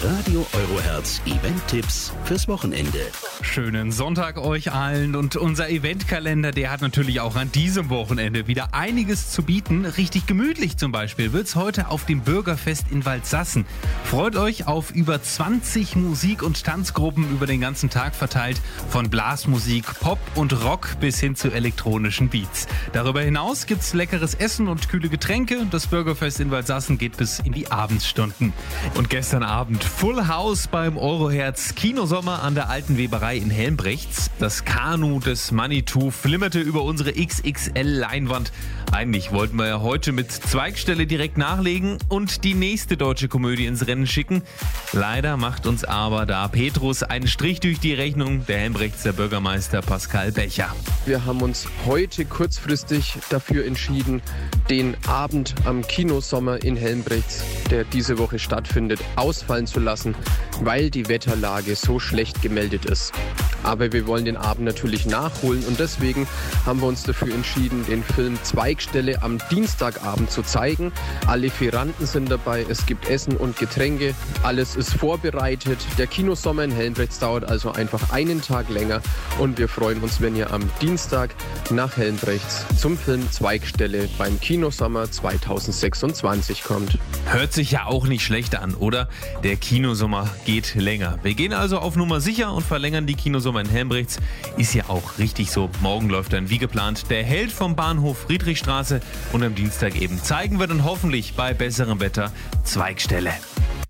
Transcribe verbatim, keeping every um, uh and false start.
Radio Eurohertz Event-Tipps fürs Wochenende. Schönen Sonntag euch allen und unser Eventkalender, der hat natürlich auch an diesem Wochenende wieder einiges zu bieten. Richtig gemütlich zum Beispiel wird's heute auf dem Bürgerfest in Waldsassen. Freut euch auf über zwanzig Musik- und Tanzgruppen über den ganzen Tag verteilt, von Blasmusik, Pop und Rock bis hin zu elektronischen Beats. Darüber hinaus gibt's leckeres Essen und kühle Getränke. Das Bürgerfest in Waldsassen geht bis in die Abendsstunden. Und gestern Abend Full House beim Eurohertz Kinosommer an der Alten Weberei in Helmbrechts. Das Kanu des Manitou flimmerte über unsere X X L-Leinwand. Eigentlich wollten wir ja heute mit Zweigstelle direkt nachlegen und die nächste deutsche Komödie ins Rennen schicken. Leider macht uns aber da Petrus einen Strich durch die Rechnung, der Helmbrechtser Bürgermeister Pascal Becher. Wir haben uns heute kurzfristig dafür entschieden, den Abend am Kinosommer in Helmbrechts, der diese Woche stattfindet, ausfallen zu lassen, weil die Wetterlage so schlecht gemeldet ist. Aber wir wollen den Abend natürlich nachholen und deswegen haben wir uns dafür entschieden, den Film Zweigstelle am Dienstagabend zu zeigen. Alle Lieferanten sind dabei, es gibt Essen und Getränke, alles ist vorbereitet. Der Kinosommer in Helmbrechts dauert also einfach einen Tag länger und wir freuen uns, wenn ihr am Dienstag nach Helmbrechts zum Film Zweigstelle beim Kinosommer zweitausendsechsundzwanzig kommt. Hört sich ja auch nicht schlecht an, oder? Der Kinosommer geht länger. Wir gehen also auf Nummer sicher und verlängern die Kinosommer in Helmbrechts. Ist ja auch richtig so. Morgen läuft dann wie geplant der Held vom Bahnhof Friedrichstraße und am Dienstag eben zeigen wir dann hoffentlich bei besserem Wetter Zweigstelle.